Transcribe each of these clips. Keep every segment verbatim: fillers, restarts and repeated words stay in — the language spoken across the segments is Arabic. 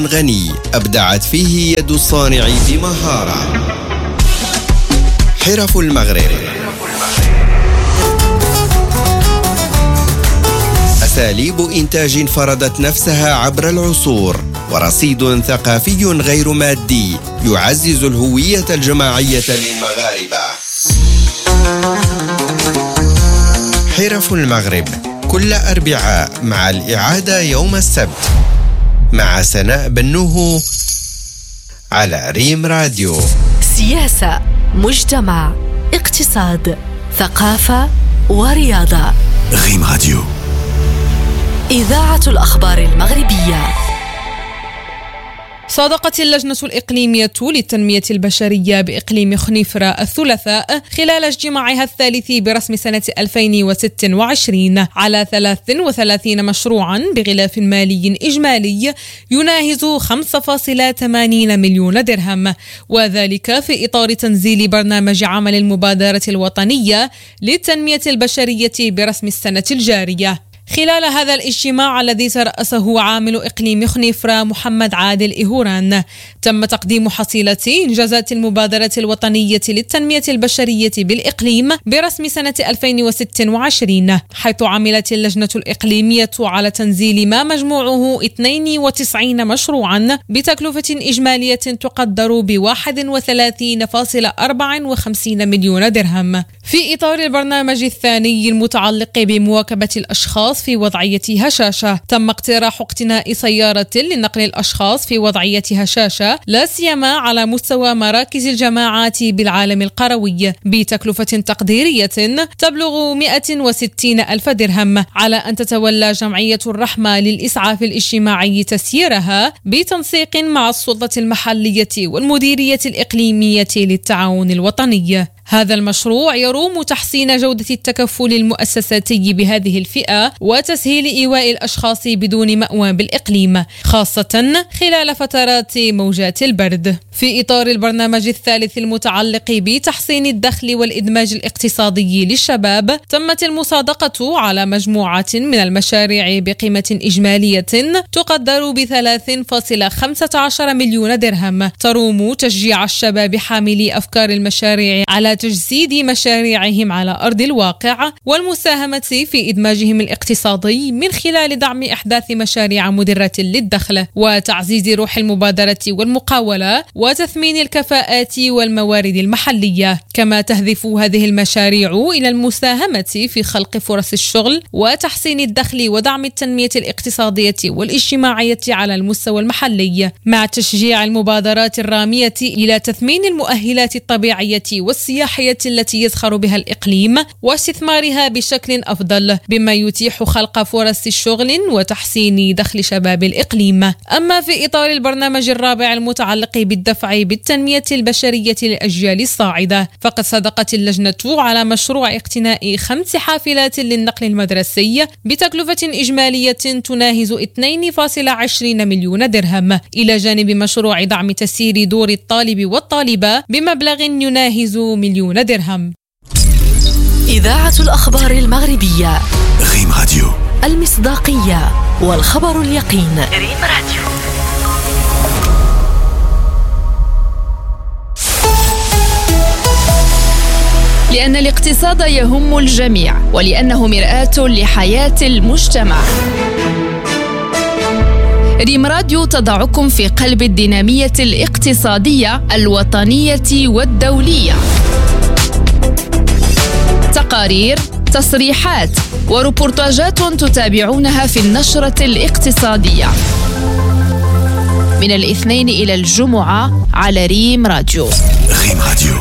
غني أبدعت فيه يد الصانع بمهارة. حرف المغرب، أساليب إنتاج فرضت نفسها عبر العصور، ورصيد ثقافي غير مادي يعزز الهوية الجماعية للمغاربة. حرف المغرب كل أربعاء مع الإعادة يوم السبت مع سناء بنوه على ريم راديو. سياسة، مجتمع، اقتصاد، ثقافة ورياضة. ريم راديو، إذاعة الأخبار المغربية. صادقت اللجنة الإقليمية للتنمية البشرية بإقليم خنيفرة الثلاثاء خلال اجتماعها الثالث برسم سنة ألفين وستة وعشرين على ثلاثة وثلاثين مشروعا بغلاف مالي إجمالي يناهز خمسة فاصلة ثمانين مليون درهم، وذلك في إطار تنزيل برنامج عمل المبادرة الوطنية للتنمية البشرية برسم السنة الجارية. خلال هذا الاجتماع الذي ترأسه عامل إقليم خنيفرة محمد عادل إيهوران تم تقديم حصيلة إنجازات المبادرة الوطنية للتنمية البشرية بالإقليم برسم سنة ألفين وستة وعشرين، حيث عملت اللجنة الإقليمية على تنزيل ما مجموعه اثنين وتسعين مشروعا بتكلفة إجمالية تقدر ب واحد وثلاثين فاصلة أربعة وخمسين مليون درهم. في إطار البرنامج الثاني المتعلق بمواكبة الأشخاص في وضعية هشاشة، تم اقتراح اقتناء سيارة لنقل الأشخاص في وضعية هشاشة لا سيما على مستوى مراكز الجماعات بالعالم القروي بتكلفة تقديرية تبلغ مئة وستين ألف درهم، على أن تتولى جمعية الرحمة للإسعاف الاجتماعي تسييرها بتنسيق مع السلطة المحلية والمديرية الإقليمية للتعاون الوطني. هذا المشروع يروم تحسين جودة التكفل المؤسساتي بهذه الفئة وتسهيل إيواء الأشخاص بدون مأوى بالإقليم، خاصة خلال فترات موجات البرد. في إطار البرنامج الثالث المتعلق بتحسين الدخل والإدماج الاقتصادي للشباب، تمت المصادقة على مجموعة من المشاريع بقيمة إجمالية تقدر ب ثلاثة فاصلة خمسة عشر مليون درهم، تروم تشجيع الشباب حاملي أفكار المشاريع على تجسيد مشاريعهم على أرض الواقع والمساهمة في إدماجهم الاقتصادي من خلال دعم إحداث مشاريع مدرة للدخل وتعزيز روح المبادرة والمقاولة وتثمين الكفاءات والموارد المحلية. كما تهدف هذه المشاريع إلى المساهمة في خلق فرص الشغل وتحسين الدخل ودعم التنمية الاقتصادية والاجتماعية على المستوى المحلي، مع تشجيع المبادرات الرامية إلى تثمين المؤهلات الطبيعية والسياحية التي يزخر بها الإقليم واستثمارها بشكل أفضل، بما يتيح خلق فرص الشغل وتحسين دخل شباب الإقليم. أما في إطار البرنامج الرابع المتعلق بالدفع بالتنمية البشرية للأجيال الصاعدة، فقد صدقت اللجنة على مشروع اقتناء خمس حافلات للنقل المدرسي بتكلفة إجمالية تناهز اثنين فاصلة عشرين مليون درهم، إلى جانب مشروع دعم تسيير دور الطالب والطالبة بمبلغ يناهز مليون درهم. إذاعة الأخبار المغربية. ريم راديو، المصداقية والخبر اليقين. ريم راديو. لأن الاقتصاد يهم الجميع ولأنه مرآة لحياة المجتمع. ريم راديو تضعكم في قلب الدينامية الاقتصادية الوطنية والدولية. تقارير، تصريحات وريبورتاجات تتابعونها في النشرة الاقتصادية من الاثنين إلى الجمعة على ريم راديو. ريم راديو،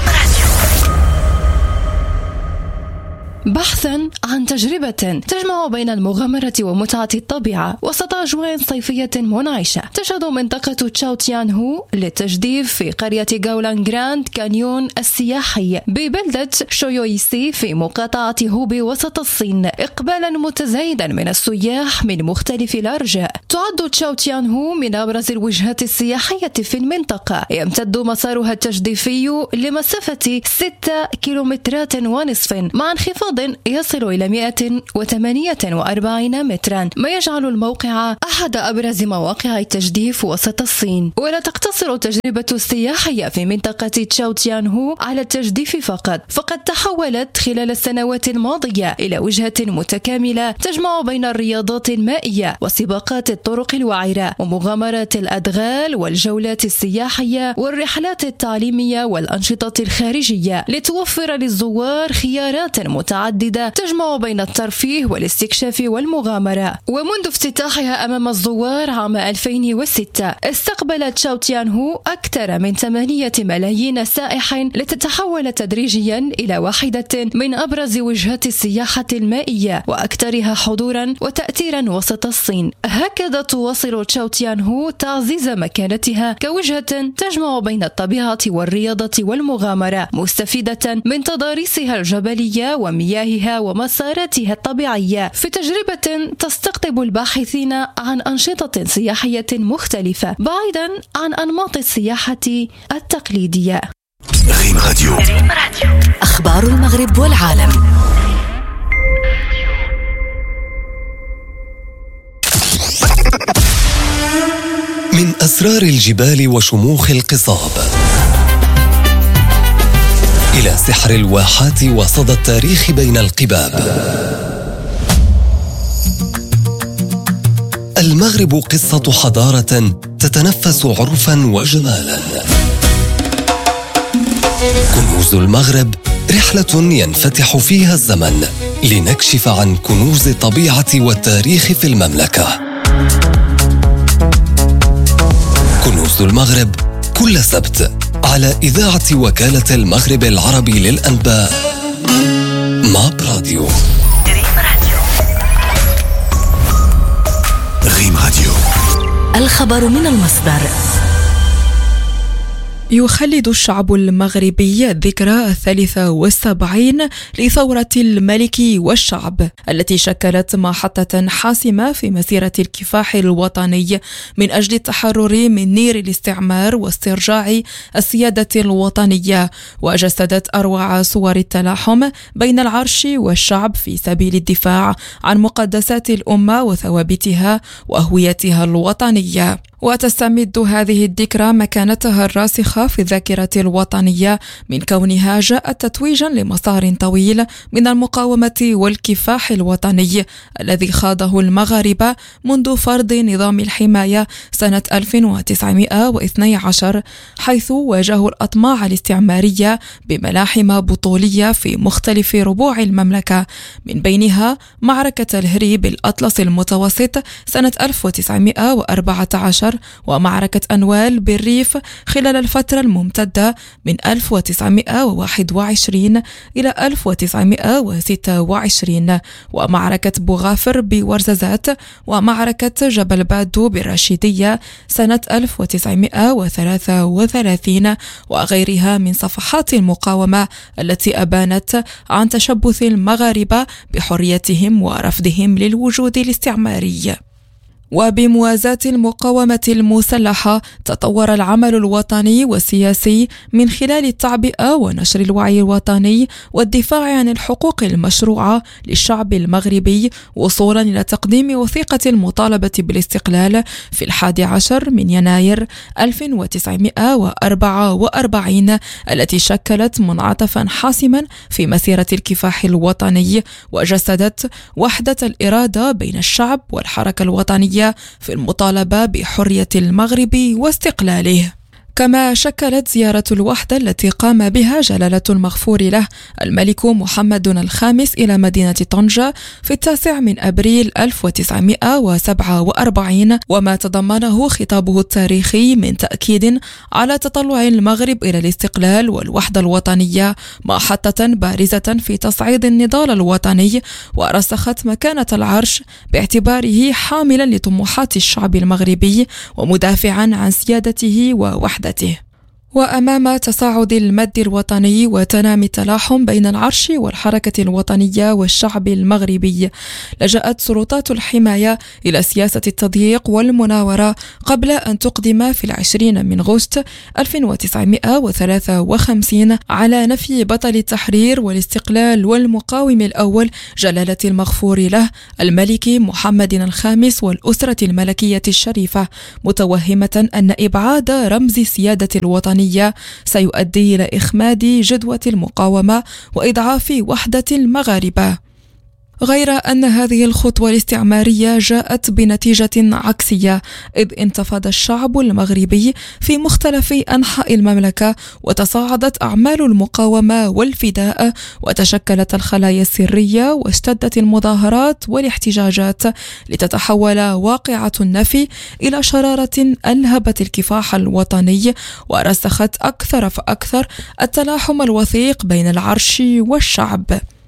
بحثاً عن تجربة تجمع بين المغامرة ومتعة الطبيعة وسط أجواء صيفية منعشة، تشهد منطقة تشاو تيان هو للتجديف في قرية غاولان جراند كانيون السياحي ببلدة شويويسي في مقاطعة هوبي وسط الصين إقبالا متزايدا من السياح من مختلف الأرجاء. تعد تشاو تيان هو من أبرز الوجهات السياحية في المنطقة، يمتد مسارها التجديفي لمسافة ستة كيلومترات ونصف مع انخفاض بعرض يصل إلى مئة وثمانية وأربعين مترا، ما يجعل الموقع أحد أبرز مواقع التجديف وسط الصين. ولا تقتصر التجربة السياحية في منطقة تشاو تيان هو على التجديف فقط، فقد تحولت خلال السنوات الماضية إلى وجهة متكاملة تجمع بين الرياضات المائية وسباقات الطرق الوعرة ومغامرات الأدغال والجولات السياحية والرحلات التعليمية والأنشطة الخارجية، لتوفر للزوار خيارات متعددة تجمع بين الترفيه والاستكشاف والمغامرة. ومنذ افتتاحها أمام الزوار عام ألفين وستة استقبلت تشاو تيان هو أكثر من ثمانية ملايين سائح لتتحول تدريجيا إلى واحدة من أبرز وجهات السياحة المائية وأكثرها حضورا وتأثيرا وسط الصين. هكذا تواصل تشاو تيان هو تعزيز مكانتها كوجهة تجمع بين الطبيعة والرياضة والمغامرة، مستفيدة من تضاريسها الجبلية ومياهها ومساراتها الطبيعية، في تجربة تستقطب الباحثين عن أنشطة سياحية مختلفة بعيدا عن أنماط السياحة التقليدية. ريم راديو. أخبار المغرب والعالم. من أسرار الجبال وشموخ القصاب إلى سحر الواحات وصدى التاريخ بين القباب، المغرب قصة حضارة تتنفس عرفا وجمالا. كنوز المغرب، رحلة ينفتح فيها الزمن لنكشف عن كنوز الطبيعة والتاريخ في المملكة. كنوز المغرب كل سبت على إذاعة وكالة المغرب العربي للأنباء ماب راديو. ريم راديو. الخبر من المصدر. يخلد الشعب المغربي الذكرى الثالثة والسبعين لثورة الملك والشعب التي شكلت محطة حاسمة في مسيرة الكفاح الوطني من أجل التحرر من نير الاستعمار واسترجاع السيادة الوطنية، وجسدت أروع صور التلاحم بين العرش والشعب في سبيل الدفاع عن مقدسات الأمة وثوابتها وهويتها الوطنية. وتستمد هذه الذكرى مكانتها الراسخة في الذاكرة الوطنية من كونها جاءت تتويجا لمسار طويل من المقاومة والكفاح الوطني الذي خاضه المغاربة منذ فرض نظام الحماية سنة ألف وتسعمائة واثني عشر، حيث واجهوا الأطماع الاستعمارية بملاحم بطولية في مختلف ربوع المملكة، من بينها معركة الهريب الأطلس المتوسط سنة ألف وتسعمائة وأربعة عشر ومعركة أنوال بالريف خلال الفترة الممتدة من ألف وتسعمائة وواحد وعشرين إلى ألف وتسعمائة وستة وعشرين، ومعركة بوغافر بورزازات، ومعركة جبل بادو بالرشيدية سنة ألف وتسعمائة وثلاثة وثلاثين، وغيرها من صفحات المقاومة التي أبانت عن تشبث المغاربة بحريتهم ورفضهم للوجود الاستعماري. وبموازاة المقاومة المسلحة تطور العمل الوطني والسياسي من خلال التعبئة ونشر الوعي الوطني والدفاع عن الحقوق المشروعة للشعب المغربي، وصولا إلى تقديم وثيقة المطالبة بالاستقلال في الحادي عشر من يناير ألف وتسعمائة وأربعة وأربعين، التي شكلت منعطفا حاسما في مسيرة الكفاح الوطني وجسدت وحدة الإرادة بين الشعب والحركة الوطنية في المطالبة بحرية المغرب واستقلاله. كما شكلت زيارة الوحدة التي قام بها جلالة المغفور له الملك محمد الخامس إلى مدينة طنجة في التاسع من أبريل ألف وتسعمائة وسبعة وأربعين، وما تضمنه خطابه التاريخي من تأكيد على تطلع المغرب إلى الاستقلال والوحدة الوطنية، محطة بارزة في تصعيد النضال الوطني، ورسخت مكانة العرش باعتباره حاملا لطموحات الشعب المغربي ومدافعا عن سيادته ووحدته. وأمام تصاعد المد الوطني وتنامي التلاحم بين العرش والحركة الوطنية والشعب المغربي، لجأت سلطات الحماية إلى سياسة التضييق والمناورة قبل أن تقدم في العشرين من أغسطس ألف وتسعمائة وثلاثة وخمسين على نفي بطل التحرير والاستقلال والمقاوم الأول جلالة المغفور له الملك محمد الخامس والأسرة الملكية الشريفة، متوهمة أن إبعاد رمز سيادة الوطنية سيؤدي إلى إخماد جدوى المقاومة وإضعاف وحدة المغاربة. غير أن هذه الخطوة الاستعمارية جاءت بنتيجة عكسية، إذ انتفض الشعب المغربي في مختلف أنحاء المملكة وتصاعدت أعمال المقاومة والفداء وتشكلت الخلايا السرية واشتدت المظاهرات والاحتجاجات لتتحول واقعة النفي إلى شرارة ألهبت الكفاح الوطني ورسخت أكثر فأكثر التلاحم الوثيق بين العرش والشعب.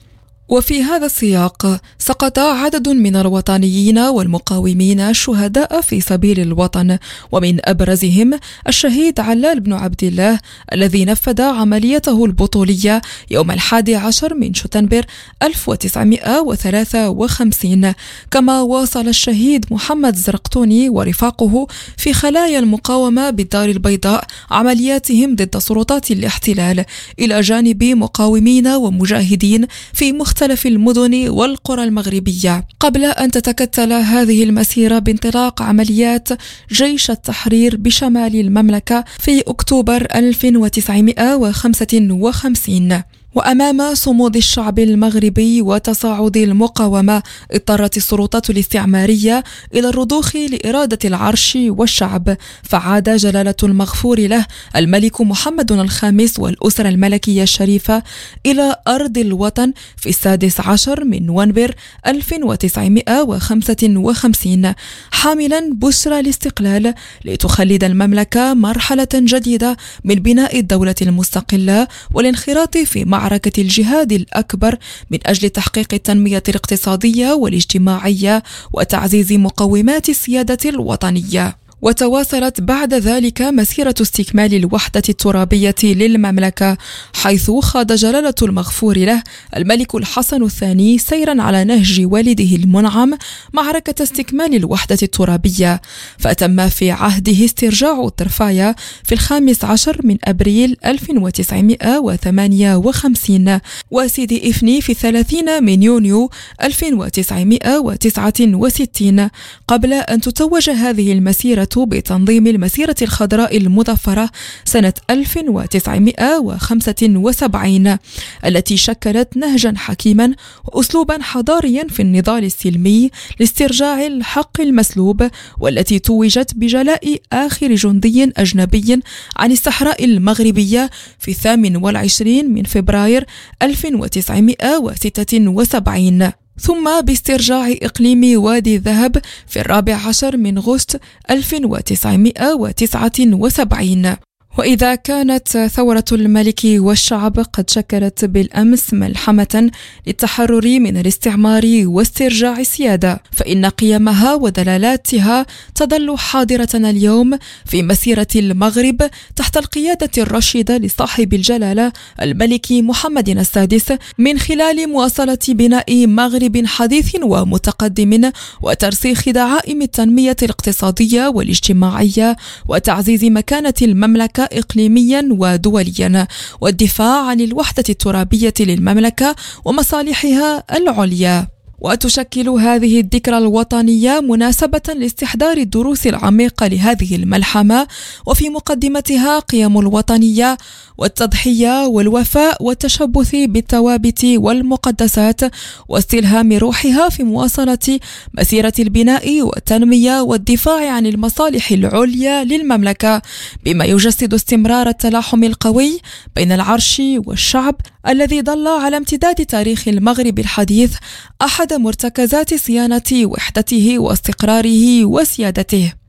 وفي هذا السياق سقط عدد من الوطنيين والمقاومين شهداء في سبيل الوطن، ومن أبرزهم الشهيد علال بن عبد الله الذي نفذ عمليته البطولية يوم الحادي عشر من شتنبر ألف وتسعمائة وثلاثة وخمسين، كما واصل الشهيد محمد زرقطوني ورفاقه في خلايا المقاومة بالدار البيضاء عملياتهم ضد سلطات الاحتلال إلى جانب مقاومين ومجاهدين في مختلف مختلف المدن والقرى المغربية، قبل أن تتكتل هذه المسيرة بانطلاق عمليات جيش التحرير بشمال المملكة في أكتوبر ألف وتسعمائة وخمسة وخمسين. وأمام صمود الشعب المغربي وتصاعد المقاومة اضطرت السلطات الاستعمارية إلى الرضوخ لإرادة العرش والشعب، فعاد جلالة المغفور له الملك محمد الخامس والأسرة الملكية الشريفة إلى أرض الوطن في السادس عشر من نوفمبر ألف وتسعمائة وخمسة وخمسين حاملا بشرى الاستقلال لتخلد المملكة مرحلة جديدة من بناء الدولة المستقلة والانخراط في معركة الجهاد الأكبر من أجل تحقيق التنمية الاقتصادية والاجتماعية وتعزيز مقومات السيادة الوطنية. وتواصلت بعد ذلك مسيرة استكمال الوحدة الترابية للمملكة، حيث خاض جلالة المغفور له الملك الحسن الثاني سيرا على نهج والده المنعم معركة استكمال الوحدة الترابية، فتم في عهده استرجاع الطرفاية في الخامس عشر من أبريل ألف وتسعمائة وثمانية وخمسين، وسيدي إفني في الثلاثين من يونيو ألف وتسعمائة وتسعة وستين، قبل أن تتوج هذه المسيرة بتنظيم المسيرة الخضراء المظفرة سنة ألف وتسعمائة وخمسة وسبعين، التي شكلت نهجا حكيما وأسلوبا حضاريا في النضال السلمي لاسترجاع الحق المسلوب، والتي توجت بجلاء آخر جندي أجنبي عن الصحراء المغربية في الثامن والعشرين من فبراير ألف وتسعمائة وستة وسبعين، ثم باسترجاع إقليم وادي الذهب في الرابع عشر من أغسطس ألف وتسعمائة وتسعة وسبعين. وإذا كانت ثورة الملك والشعب قد شكلت بالأمس ملحمة للتحرر من الاستعمار واسترجاع السيادة، فإن قيمها ودلالاتها تظل حاضرة اليوم في مسيرة المغرب تحت القيادة الرشيدة لصاحب الجلالة الملك محمد السادس، من خلال مواصلة بناء مغرب حديث ومتقدم وترسيخ دعائم التنمية الاقتصادية والاجتماعية وتعزيز مكانة المملكة إقليميا ودوليا، والدفاع عن الوحدة الترابية للمملكة ومصالحها العليا. وتشكل هذه الذكرى الوطنية مناسبة لاستحضار الدروس العميقة لهذه الملحمة، وفي مقدمتها قيم الوطنية والتضحية والوفاء والتشبث بالثوابت والمقدسات، واستلهام روحها في مواصلة مسيرة البناء والتنمية والدفاع عن المصالح العليا للمملكة، بما يجسد استمرار التلاحم القوي بين العرش والشعب الذي ظل على امتداد تاريخ المغرب الحديث أحد مرتكزات صيانة وحدته واستقراره وسيادته.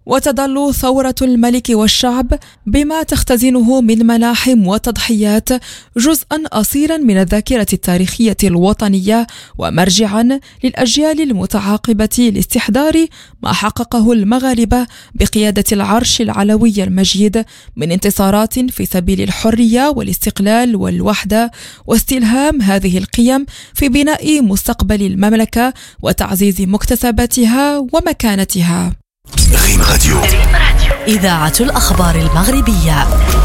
وتظل ثورة الملك والشعب بما تختزنه من ملاحم وتضحيات جزءا أصيلا من الذاكرة التاريخية الوطنية ومرجعا للأجيال المتعاقبة لاستحضار ما حققه المغاربة بقيادة العرش العلوي المجيد من انتصارات في سبيل الحرية والاستقلال والوحدة، واستلهام هذه القيم في بناء مستقبل المملكة وتعزيز مكتسباتها ومكانتها. ريم راديو، إذاعة الأخبار المغربية.